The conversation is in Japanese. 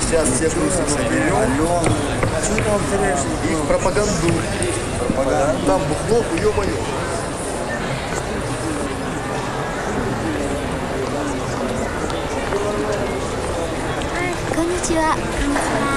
Сейчас всех русских соберем и в пропаганду. Там бухло, ё-моё. こんにちは。こんにちは。